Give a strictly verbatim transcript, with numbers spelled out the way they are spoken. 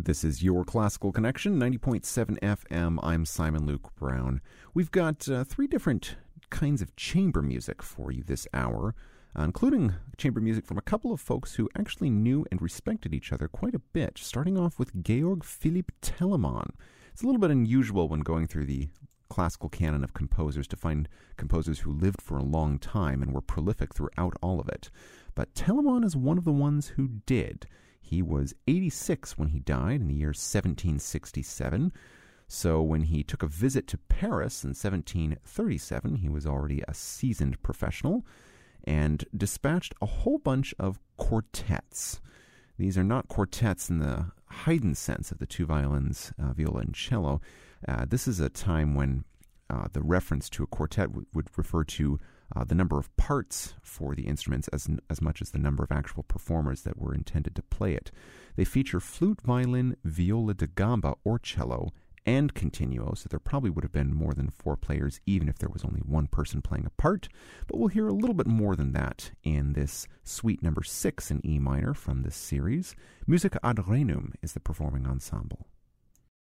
This is your Classical Connection, ninety point seven F M. I'm Simon Luke Brown. We've got uh, three different kinds of chamber music for you this hour, uh, including chamber music from a couple of folks who actually knew and respected each other quite a bit, starting off with Georg Philipp Telemann. It's a little bit unusual when going through the classical canon of composers to find composers who lived for a long time and were prolific throughout all of it. But Telemann is one of the ones who did. He was eighty-six when he died in the year seventeen sixty-seven. So when he took a visit to Paris in seventeen thirty-seven, he was already a seasoned professional and dispatched a whole bunch of quartets. These are not quartets in the Haydn sense of the two violins, uh, viola and cello. Uh, this is a time when uh, the reference to a quartet w- would refer to uh, the number of parts for the instruments as as much as the number of actual performers that were intended to play it. They feature flute, violin, viola da gamba, or cello, and continuo, so there probably would have been more than four players even if there was only one person playing a part, but we'll hear a little bit more than that in this suite number six in E minor from this series. Musica ad Renum is the performing ensemble.